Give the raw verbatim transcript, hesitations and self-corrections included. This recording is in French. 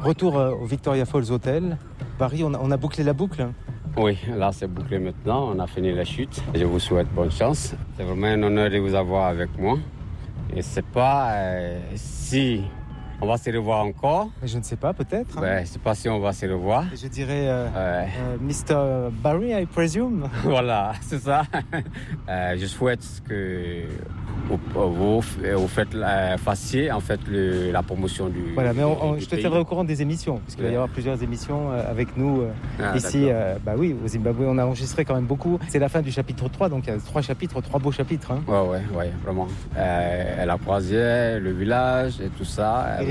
Retour euh, au Victoria Falls Hotel. Paris, on a, on a bouclé la boucle. Oui, là c'est bouclé maintenant, on a fini la chute. Je vous souhaite bonne chance. C'est vraiment un honneur de vous avoir avec moi. Et c'est pas euh, si on va se revoir encore. Je ne sais pas, peut-être. Hein. Ben, je ne sais pas si on va se revoir. Je dirais euh, ouais. euh, mister Barry, I presume. Voilà, c'est ça. euh, je souhaite que vous, vous, vous faites la, fassiez en fait le, la promotion du. Voilà, mais on, on, du je te pays. tiendrai au courant des émissions, parce qu'il ouais. va y avoir plusieurs émissions euh, avec nous euh, ah, ici. Euh, bah oui, au Zimbabwe, on a enregistré quand même beaucoup. C'est la fin du chapitre trois, donc il y a trois chapitres, trois beaux chapitres. Hein. Ouais, ouais, ouais, vraiment. Euh, la croisière, le village et tout ça. Et